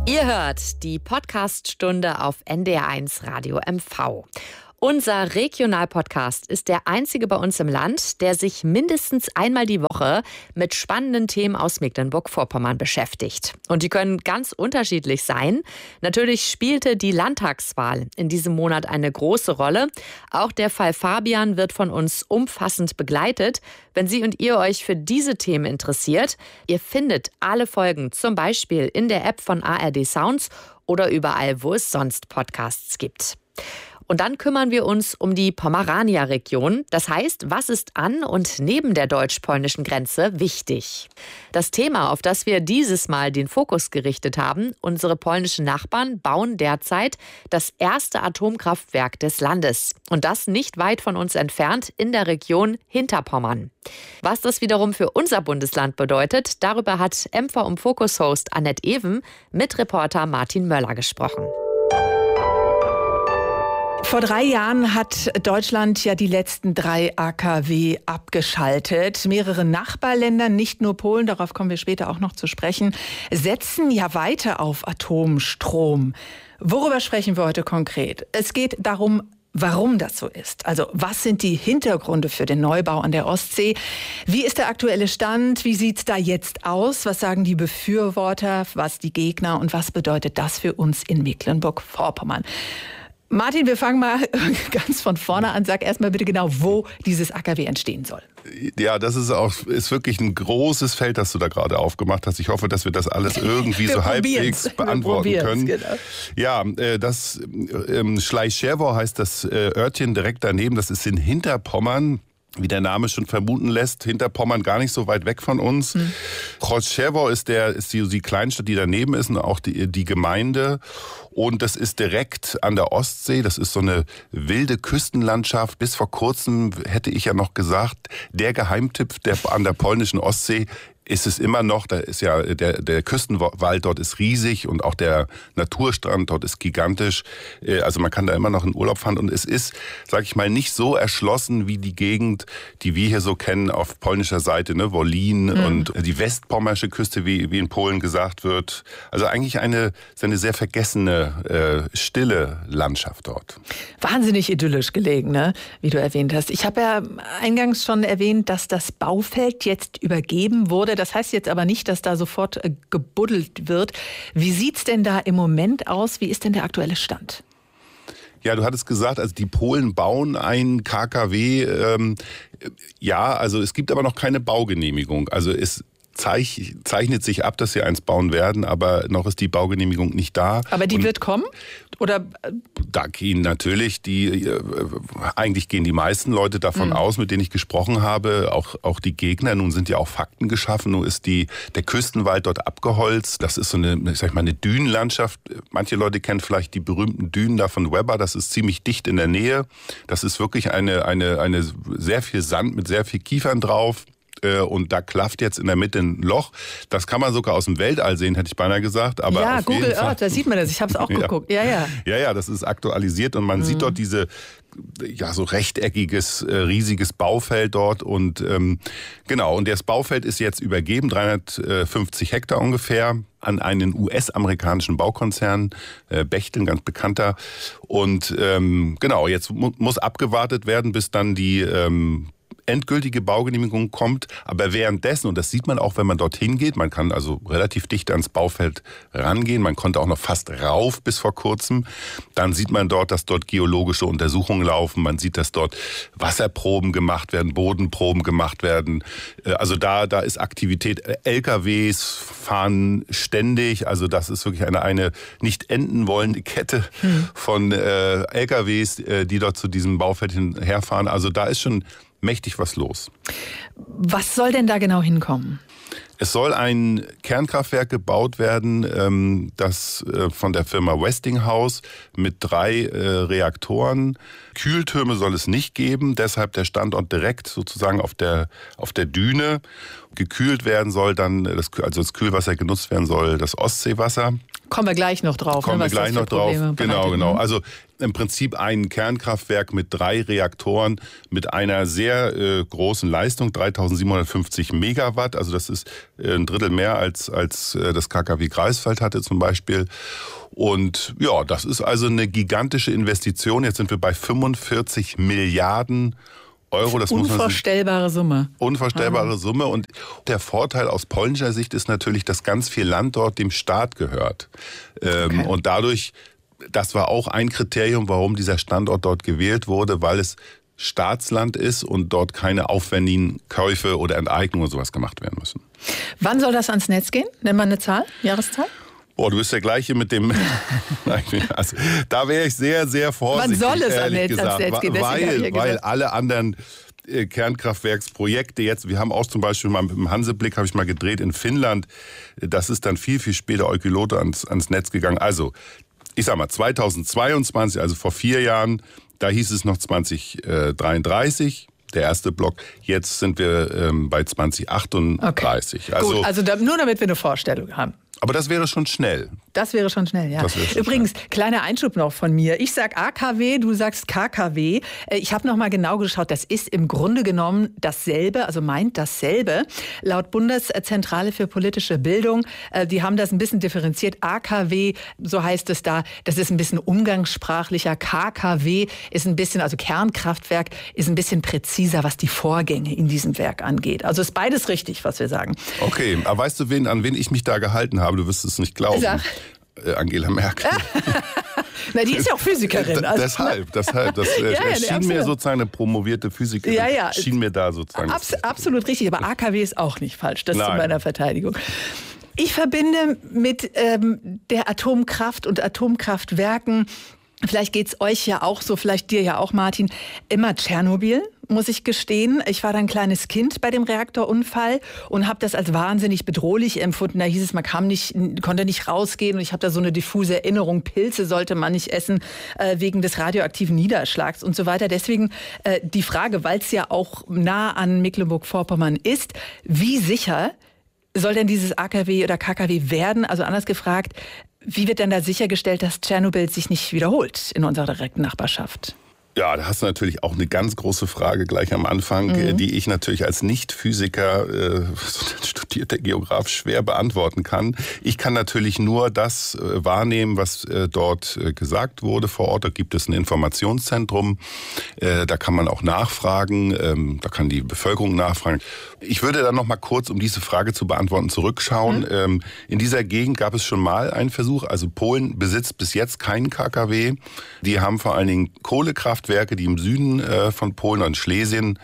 Ihr hört die Podcast-Stunde auf NDR1 Radio MV. Unser Regionalpodcast ist der einzige bei uns im Land, der sich mindestens einmal die Woche mit spannenden Themen aus Mecklenburg-Vorpommern beschäftigt. Und die können ganz unterschiedlich sein. Natürlich spielte die Landtagswahl in diesem Monat eine große Rolle. Auch der Fall Fabian wird von uns umfassend begleitet. Wenn Sie und ihr euch für diese Themen interessiert, ihr findet alle Folgen zum Beispiel in der App von ARD Sounds oder überall, wo es sonst Podcasts gibt. Und dann kümmern wir uns um die Pomerania-Region. Das heißt, was ist an und neben der deutsch-polnischen Grenze wichtig? Das Thema, auf das wir dieses Mal den Fokus gerichtet haben: unsere polnischen Nachbarn bauen derzeit das erste Atomkraftwerk des Landes. Und das nicht weit von uns entfernt in der Region Hinterpommern. Was das wiederum für unser Bundesland bedeutet, darüber hat MV im Fokus-Host Annette Even mit Reporter Martin Möller gesprochen. Vor 3 Jahren hat Deutschland ja die letzten 3 AKW abgeschaltet. Mehrere Nachbarländer, nicht nur Polen, darauf kommen wir später auch noch zu sprechen, setzen ja weiter auf Atomstrom. Worüber sprechen wir heute konkret? Es geht darum, warum das so ist. Also was sind die Hintergründe für den Neubau an der Ostsee? Wie ist der aktuelle Stand? Wie sieht's da jetzt aus? Was sagen die Befürworter, was die Gegner und was bedeutet das für uns in Mecklenburg-Vorpommern? Martin, wir fangen mal ganz von vorne an. Sag erst mal bitte genau, wo dieses AKW entstehen soll. Ja, das ist wirklich ein großes Feld, das du da gerade aufgemacht hast. Ich hoffe, dass wir das alles irgendwie so halbwegs beantworten können. Genau. Ja, das Schleichscherwo heißt das Örtchen direkt daneben. Das ist in Hinterpommern. Wie der Name schon vermuten lässt, Hinterpommern gar nicht so weit weg von uns. Chorzczewo ist die Kleinstadt, die daneben ist, und auch die Gemeinde. Und das ist direkt an der Ostsee. Das ist so eine wilde Küstenlandschaft. Bis vor kurzem hätte ich ja noch gesagt, der Geheimtipp an der polnischen Ostsee ist es immer noch. Da ist ja der Küstenwald dort ist riesig und auch der Naturstrand dort ist gigantisch. Also man kann da immer noch in Urlaub fahren und es ist, sag ich mal, nicht so erschlossen wie die Gegend, die wir hier so kennen auf polnischer Seite, ne, Wolin und die westpommersche Küste, wie in Polen gesagt wird. Also eigentlich eine sehr vergessene, stille Landschaft dort. Wahnsinnig idyllisch gelegen, ne? Wie du erwähnt hast. Ich habe ja eingangs schon erwähnt, dass das Baufeld jetzt übergeben wurde. Das heißt jetzt aber nicht, dass da sofort gebuddelt wird. Wie sieht's denn da im Moment aus? Wie ist denn der aktuelle Stand? Ja, du hattest gesagt, also die Polen bauen ein KKW. Ja, also es gibt aber noch keine Baugenehmigung. Also es zeichnet sich ab, dass sie eins bauen werden, aber noch ist die Baugenehmigung nicht da. Aber die wird kommen? Oder? Da gehen natürlich eigentlich gehen die meisten Leute davon aus, mit denen ich gesprochen habe, auch die Gegner. Nun sind ja auch Fakten geschaffen. Nun ist der Küstenwald dort abgeholzt. Das ist so eine Dünenlandschaft. Manche Leute kennen vielleicht die berühmten Dünen da von Weber. Das ist ziemlich dicht in der Nähe. Das ist wirklich eine sehr viel Sand mit sehr viel Kiefern drauf. Und da klafft jetzt in der Mitte ein Loch. Das kann man sogar aus dem Weltall sehen, hätte ich beinahe gesagt. Aber ja, auf Google jeden Fall, Earth, da sieht man das. Ich habe es auch geguckt. Ja, das ist aktualisiert und man sieht dort so rechteckiges, riesiges Baufeld dort. Und genau, und das Baufeld ist jetzt übergeben, 350 Hektar ungefähr, an einen US-amerikanischen Baukonzern, Bechtel, ganz bekannter. Und genau, jetzt muss abgewartet werden, bis dann die endgültige Baugenehmigung kommt, aber währenddessen, und das sieht man auch, wenn man dorthin geht, man kann also relativ dicht ans Baufeld rangehen, man konnte auch noch fast rauf bis vor kurzem, dann sieht man dort, dass dort geologische Untersuchungen laufen, man sieht, dass dort Wasserproben gemacht werden, Bodenproben gemacht werden, also da ist Aktivität, LKWs fahren ständig, also das ist wirklich eine nicht enden wollende Kette von LKWs, die dort zu diesem Baufeld herfahren, also da ist schon mächtig was los. Was soll denn da genau hinkommen? Es soll ein Kernkraftwerk gebaut werden, das von der Firma Westinghouse mit 3 Reaktoren. Kühltürme soll es nicht geben, deshalb der Standort direkt sozusagen auf der Düne. Gekühlt werden soll dann, das Kühlwasser genutzt werden soll, das Ostseewasser. Kommen wir gleich noch drauf. Genau. Also im Prinzip ein Kernkraftwerk mit 3 Reaktoren mit einer sehr großen Leistung, 3750 Megawatt. Also das ist ein Drittel mehr als das KKW Greifswald hatte zum Beispiel. Und ja, das ist also eine gigantische Investition. Jetzt sind wir bei 45 Milliarden Euro. Das unvorstellbare Summe. Unvorstellbare Summe. Und der Vorteil aus polnischer Sicht ist natürlich, dass ganz viel Land dort dem Staat gehört. Okay. Und dadurch, das war auch ein Kriterium, warum dieser Standort dort gewählt wurde, weil es Staatsland ist und dort keine aufwendigen Käufe oder Enteignungen oder sowas gemacht werden müssen. Wann soll das ans Netz gehen? Nenn mal eine Zahl, Jahreszahl? Boah, du bist der Gleiche mit dem... also, da wäre ich sehr, sehr vorsichtig. Wann soll es ans Netz gehen? Weil alle anderen Kernkraftwerksprojekte jetzt, wir haben auch zum Beispiel mal mit dem Hanseblick, habe ich mal gedreht in Finnland, das ist dann viel, viel später Olkiluoto ans Netz gegangen. Also, ich sag mal, 2022, also vor 4 Jahren, da hieß es noch 2033. Der erste Block. Jetzt sind wir bei 2038. Okay. Gut, also nur damit wir eine Vorstellung haben. Aber das wäre schon schnell. Das wäre schon schnell, ja. Übrigens, kleiner Einschub noch von mir. Ich sag AKW, du sagst KKW. Ich habe noch mal genau geschaut. Das ist im Grunde genommen dasselbe, also meint dasselbe. Laut Bundeszentrale für politische Bildung, die haben das ein bisschen differenziert. AKW, so heißt es da, das ist ein bisschen umgangssprachlicher. KKW ist ein bisschen, also Kernkraftwerk, ist ein bisschen präziser, was die Vorgänge in diesem Werk angeht. Also ist beides richtig, was wir sagen. Okay, aber weißt du, an wen ich mich da gehalten habe? Du wirst es nicht glauben. Sag. Angela Merkel. Na, die ist ja auch Physikerin. Also, deshalb. Das schien mir sozusagen eine promovierte Physikerin. Schien mir da sozusagen. Absolut richtig, aber AKW ist auch nicht falsch. Das zu meiner Verteidigung. Ich verbinde mit der Atomkraft und Atomkraftwerken, vielleicht geht's euch ja auch so, vielleicht dir ja auch, Martin, immer Tschernobyl, muss ich gestehen. Ich war da ein kleines Kind bei dem Reaktorunfall und habe das als wahnsinnig bedrohlich empfunden. Da hieß es, man konnte nicht rausgehen und ich habe da so eine diffuse Erinnerung, Pilze sollte man nicht essen wegen des radioaktiven Niederschlags und so weiter. Deswegen die Frage, weil es ja auch nah an Mecklenburg-Vorpommern ist, wie sicher soll denn dieses AKW oder KKW werden? Also anders gefragt, wie wird denn da sichergestellt, dass Tschernobyl sich nicht wiederholt in unserer direkten Nachbarschaft? Ja, da hast du natürlich auch eine ganz große Frage gleich am Anfang, die ich natürlich als Nicht-Physiker, studierter Geograf, schwer beantworten kann. Ich kann natürlich nur das wahrnehmen, was dort gesagt wurde vor Ort. Da gibt es ein Informationszentrum, da kann man auch nachfragen, da kann die Bevölkerung nachfragen. Ich würde dann noch mal kurz, um diese Frage zu beantworten, zurückschauen. In dieser Gegend gab es schon mal einen Versuch. Also Polen besitzt bis jetzt keinen KKW. Die haben vor allen Dingen Kohlekraftwerke, die im Süden von Polen und Schlesien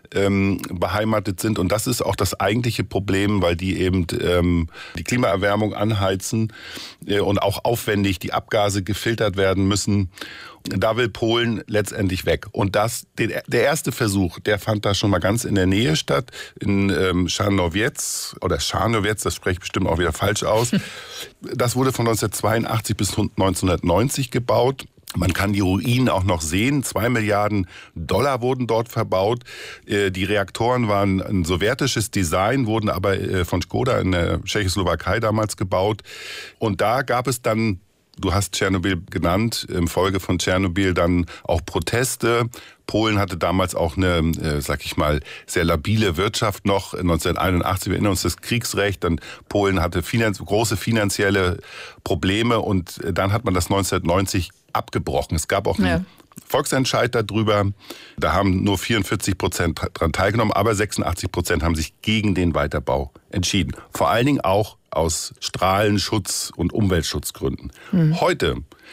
beheimatet sind. Und das ist auch das eigentliche Problem, weil die eben die Klimaerwärmung anheizen und auch aufwendig die Abgase gefiltert werden müssen. Da will Polen letztendlich weg. Und der erste Versuch, der fand da schon mal ganz in der Nähe statt, in Czarnowiec, das spreche ich bestimmt auch wieder falsch aus. Das wurde von 1982 bis 1990 gebaut. Man kann die Ruinen auch noch sehen. 2 Milliarden Dollar wurden dort verbaut. Die Reaktoren waren ein sowjetisches Design, wurden aber von Škoda in der Tschechoslowakei damals gebaut. Und da gab es dann, du hast Tschernobyl genannt, im Folge von Tschernobyl dann auch Proteste. Polen hatte damals auch eine, sag ich mal, sehr labile Wirtschaft noch. 1981, wir erinnern uns das Kriegsrecht, dann Polen hatte große finanzielle Probleme und dann hat man das 1990 abgebrochen. Es gab auch einen Volksentscheid darüber. Da haben nur 44% dran teilgenommen, aber 86% haben sich gegen den Weiterbau entschieden. Vor allen Dingen auch aus Strahlenschutz- und Umweltschutzgründen. Heute,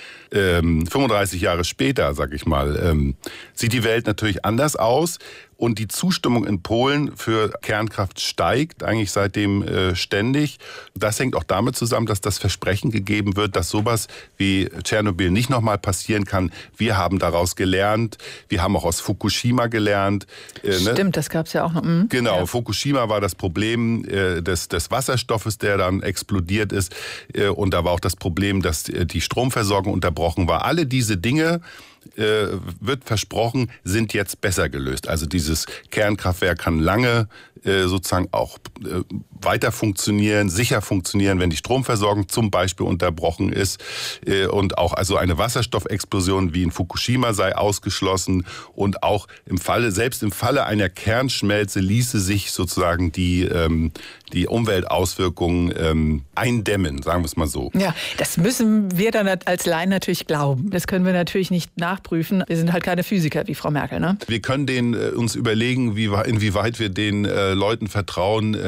35 Jahre später, sag ich mal, sieht die Welt natürlich anders aus. Und die Zustimmung in Polen für Kernkraft steigt eigentlich seitdem ständig. Das hängt auch damit zusammen, dass das Versprechen gegeben wird, dass sowas wie Tschernobyl nicht nochmal passieren kann. Wir haben daraus gelernt. Wir haben auch aus Fukushima gelernt. Stimmt, das gab es ja auch noch. Genau, ja. Fukushima war das Problem des Wasserstoffes, der dann explodiert ist. Und da war auch das Problem, dass die Stromversorgung unterbrochen war. Alle diese Dinge wird versprochen, sind jetzt besser gelöst. Also dieses Kernkraftwerk kann lange sozusagen auch weiter funktionieren, sicher funktionieren, wenn die Stromversorgung zum Beispiel unterbrochen ist. Und auch also eine Wasserstoffexplosion wie in Fukushima sei ausgeschlossen. Und auch selbst im Falle einer Kernschmelze ließe sich sozusagen die Umweltauswirkungen eindämmen, sagen wir es mal so. Ja, das müssen wir dann als Laien natürlich glauben. Das können wir natürlich nicht nachprüfen. Wir sind halt keine Physiker wie Frau Merkel, ne? Wir können uns überlegen, inwieweit wir den Leuten vertrauen,